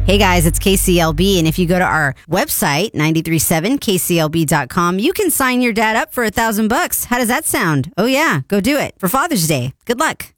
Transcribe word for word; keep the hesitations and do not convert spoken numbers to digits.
Hey guys, it's K C L B, and if you go to our website, nine three seven K C L B dot com, you can sign your dad up for a thousand bucks. How does that sound? Oh yeah, go do it for Father's Day. Good luck.